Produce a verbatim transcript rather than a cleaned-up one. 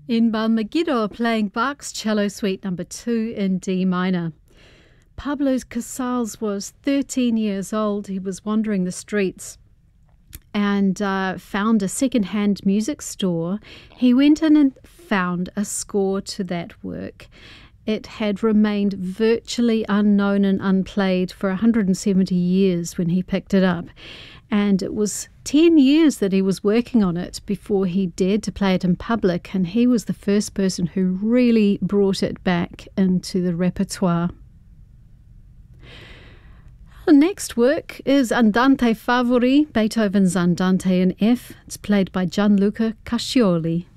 Inbal Megiddo playing Bach's Cello Suite number two in D minor. Pablo Casals was thirteen years old. He was wandering the streets and uh, found a second-hand music store. He went in and found a score to that work. It had remained virtually unknown and unplayed for one hundred seventy years when he picked it up. And it was ten years that he was working on it before he dared to play it in public, and he was the first person who really brought it back into the repertoire. The next work is Andante Favori, Beethoven's Andante in F. It's played by Gianluca Cascioli.